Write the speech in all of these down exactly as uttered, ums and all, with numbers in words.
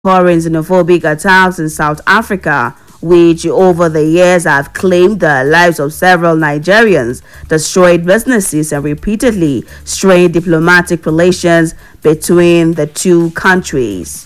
foreign xenophobic attacks in South Africa, which over the years have claimed the lives of several Nigerians, destroyed businesses, and repeatedly strained diplomatic relations between the two countries.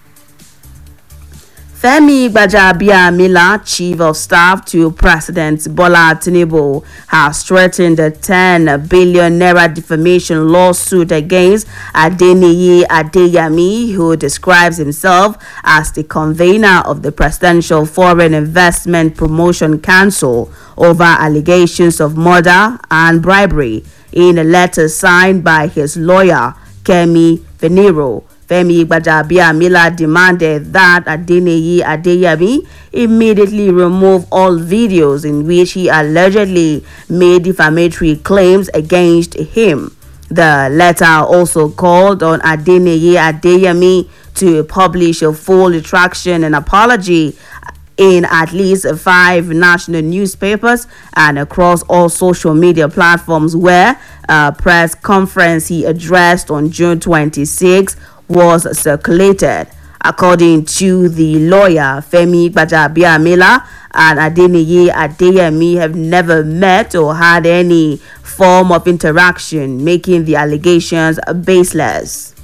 Femi Gbajabiamila, Chief of Staff to President Bola Tinubu, has threatened a ten billion naira defamation lawsuit against Adeniyi Adeyemi, who describes himself as the convener of the Presidential Foreign Investment Promotion Council, over allegations of murder and bribery. In a letter signed by his lawyer, Kemi Venero, Femi Gbajabiamila demanded that Adeniyi Adeyemi immediately remove all videos in which he allegedly made defamatory claims against him. The letter also called on Adeniyi Adeyemi to publish a full retraction and apology in at least five national newspapers and across all social media platforms, where a press conference he addressed on June twenty-sixth was circulated. According to the lawyer, Femi Gbajabiamila and Adeniyi Adeyemi have never met or had any form of interaction, making the allegations baseless.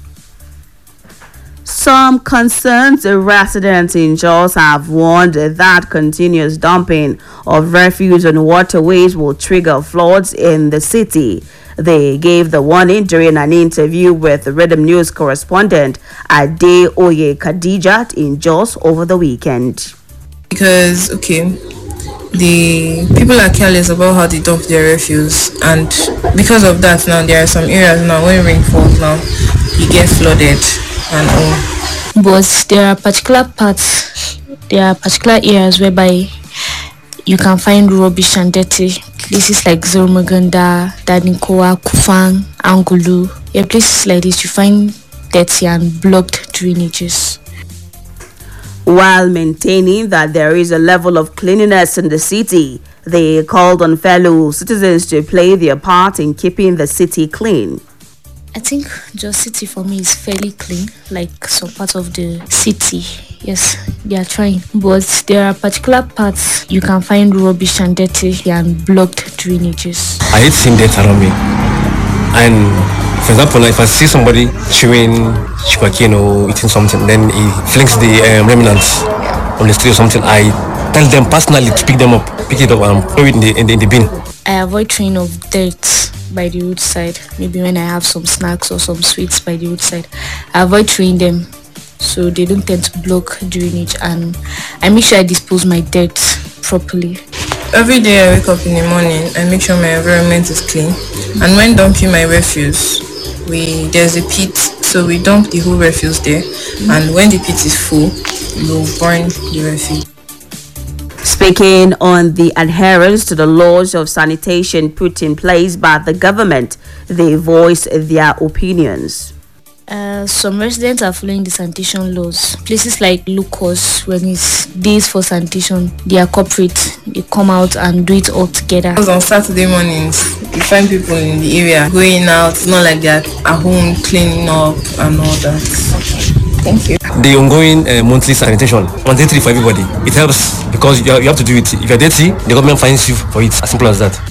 Some concerned residents in Jos have warned that continuous dumping of refuse on waterways will trigger floods in the city. They gave the warning during an interview with Rhythm News correspondent Adeoye Khadijat in Jos over the weekend. Because, okay, the people are careless about how they dump their refuse, and because of that now there are some areas now when rain falls now, you get flooded and all. But there are particular parts, there are particular areas whereby you can find rubbish and dirty. Places like Zormaganda, Dadinkowa, Kufang, Angulu. Yeah, places like this you find dirty and blocked drainages. While maintaining that there is a level of cleanliness in the city, they called on fellow citizens to play their part in keeping the city clean. I think Jos City for me is fairly clean, like some parts of the city. Yes, they are trying. But there are particular parts you can find rubbish and dirty and blocked drainages. I hate seeing dirt around me. And for example, if I see somebody chewing sugarcane or eating something, then he flings the um, remnants on the street or something, I tell them personally to pick them up, pick it up and throw it in the, in the, in the bin. I avoid throwing of dirt by the roadside. Maybe when I have some snacks or some sweets by the roadside, I avoid throwing them so they don't tend to block drainage, and I make sure I dispose my dirt properly. Every day I wake up in the morning, I make sure my environment is clean, and when dumping my refuse, we there's a pit, so we dump the whole refuse there, and when the pit is full, we'll burn the refuse. Speaking on the adherence to the laws of sanitation put in place by the government, they voiced their opinions. Uh, some residents are following the sanitation laws. Places like Lucas, when it's days for sanitation, they are corporate. They come out and do it all together. Because on Saturday mornings, you find people in the area going out. It's not like they're at home cleaning up and all that. Thank you. The ongoing uh, monthly sanitation, mandatory for everybody. It helps because you, you have to do it. If you're dirty, the government fines you for it. As simple as that.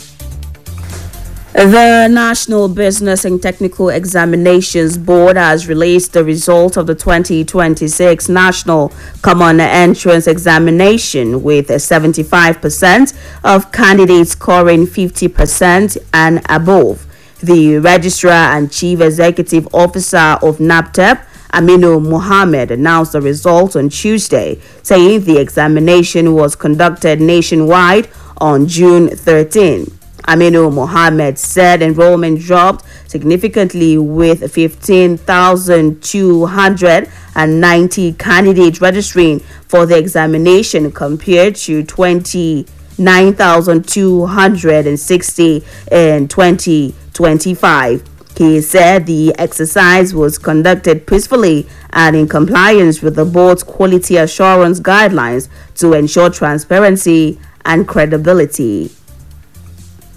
The National Business and Technical Examinations Board has released the result of the twenty twenty-six National Common Entrance Examination, with seventy-five percent of candidates scoring fifty percent and above. The Registrar and Chief Executive Officer of NABTEP, Aminu Mohammed, announced the results on Tuesday, saying the examination was conducted nationwide on June thirteenth. Aminu Mohammed said enrollment dropped significantly, with fifteen thousand two hundred ninety candidates registering for the examination compared to twenty-nine thousand two hundred sixty in twenty twenty-five. He said the exercise was conducted peacefully and in compliance with the board's quality assurance guidelines to ensure transparency and credibility.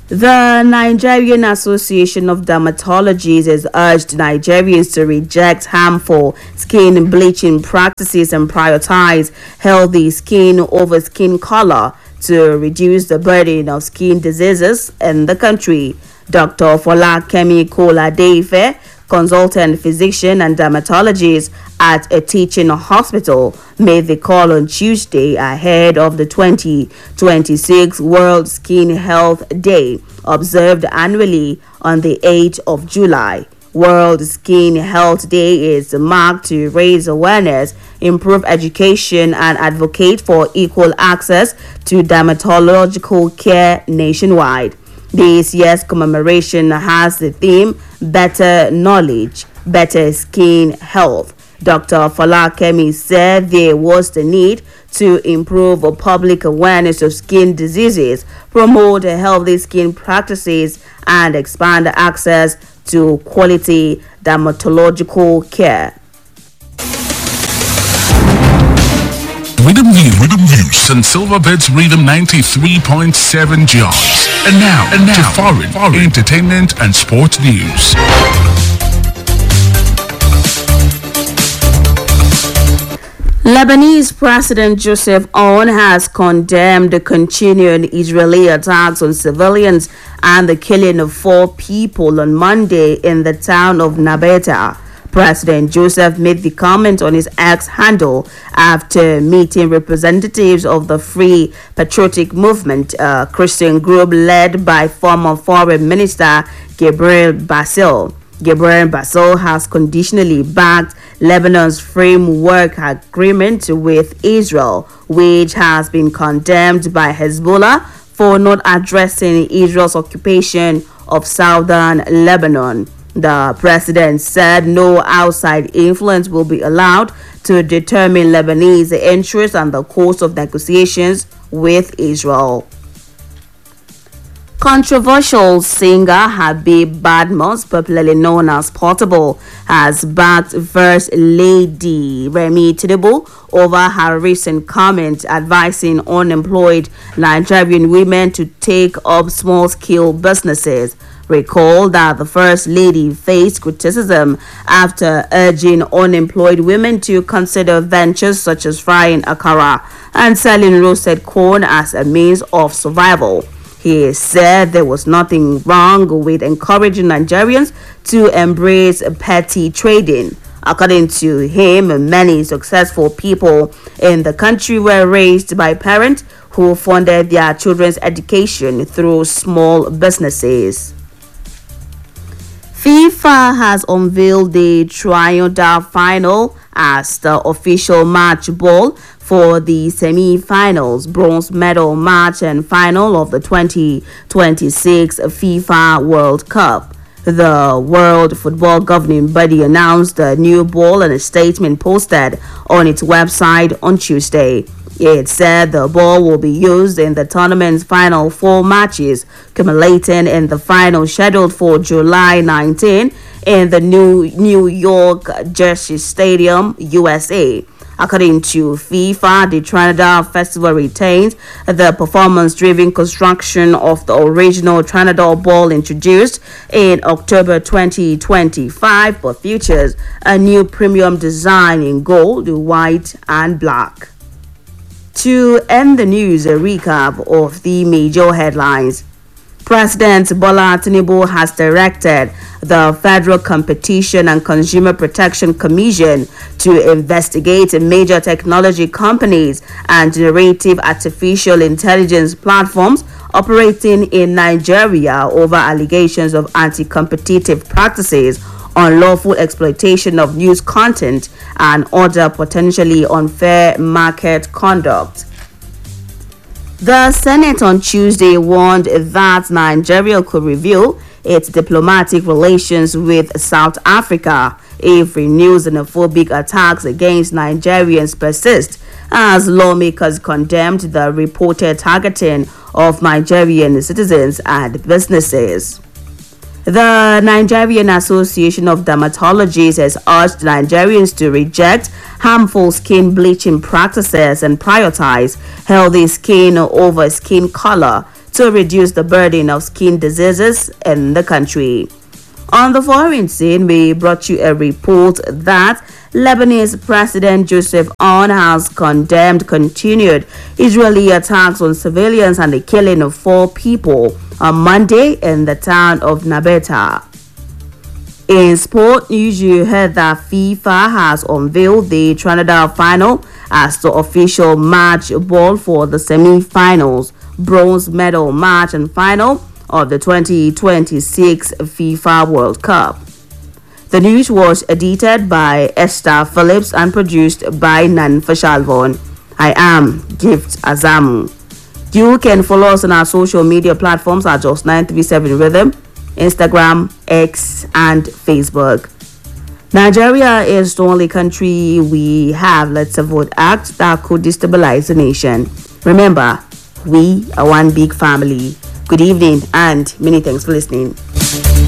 The Nigerian Association of Dermatologists has urged Nigerians to reject harmful skin bleaching practices and prioritize healthy skin over skin color to reduce the burden of skin diseases in the country. Doctor Folakemi Koladeife, consultant physician and dermatologist at a teaching hospital, made the call on Tuesday ahead of the twenty twenty-six World Skin Health Day, observed annually on the eighth of July. World Skin Health Day is marked to raise awareness, improve education, and advocate for equal access to dermatological care nationwide. This year's commemoration has the theme Better Knowledge, Better Skin Health. Doctor Falakemi said there was the need to improve public awareness of skin diseases, promote healthy skin practices, and expand access to quality dermatological care. Rhythm News, Rhythm News, and Silverbirds Rhythm ninety-three point seven jobs. And now, and now, to foreign, foreign entertainment and sports news. Lebanese President Joseph Aoun has condemned the continuing Israeli attacks on civilians and the killing of four people on Monday in the town of Nabeta. President Joseph made the comment on his X handle after meeting representatives of the Free Patriotic Movement, a Christian group led by former Foreign Minister Gabriel Bassil. Gabriel Bassil has conditionally backed Lebanon's framework agreement with Israel, which has been condemned by Hezbollah for not addressing Israel's occupation of southern Lebanon. The president said no outside influence will be allowed to determine Lebanese interests and the course of negotiations with Israel. Controversial singer Habib Badmus, popularly known as Portable, has backed First Lady Remi Tinubu over her recent comment advising unemployed Nigerian women to take up small-scale businesses. Recall that the First Lady faced criticism after urging unemployed women to consider ventures such as frying akara and selling roasted corn as a means of survival. He said there was nothing wrong with encouraging Nigerians to embrace petty trading. According to him, many successful people in the country were raised by parents who funded their children's education through small businesses. FIFA has unveiled the Triangle Final as the official match ball for the semi-finals, bronze medal match and final of the twenty twenty-six FIFA World Cup. The World Football Governing Body announced the new ball in a statement posted on its website on Tuesday. It said the ball will be used in the tournament's final four matches, culminating in the final scheduled for July nineteenth in the new New York Jersey Stadium, U S A. According to FIFA, the Trinidad Festival retains the performance-driven construction of the original Trinidad ball introduced in October twenty twenty-five, but features a new premium design in gold, white, and black. To end the news, a recap of the major headlines. President Bola Tinubu has directed the Federal Competition and Consumer Protection Commission to investigate major technology companies and generative artificial intelligence platforms operating in Nigeria over allegations of anti-competitive practices, unlawful exploitation of news content, and other potentially unfair market conduct. The Senate on Tuesday warned that Nigeria could review its diplomatic relations with South Africa if renewed xenophobic attacks against Nigerians persist, as lawmakers condemned the reported targeting of Nigerian citizens and businesses. The Nigerian Association of Dermatologists has urged Nigerians to reject harmful skin bleaching practices and prioritize healthy skin over skin color to reduce the burden of skin diseases in the country. On the foreign scene, we brought you a report that Lebanese President Joseph Aoun has condemned continued Israeli attacks on civilians and the killing of four people on Monday in the town of Nabeta. In sport news, you heard that FIFA has unveiled the Trinidad final as the official match ball for the semi-finals, bronze medal match and final of the twenty twenty-six FIFA World Cup. The news was edited by Esther Phillips and produced by Nan Fashalvon. I am Gift Azamu. You can follow us on our social media platforms at Just nine three seven Rhythm, Instagram, X, and Facebook. Nigeria is the only country we have Let's Vote Act that could destabilize the nation. Remember, we are one big family. Good evening and many thanks for listening.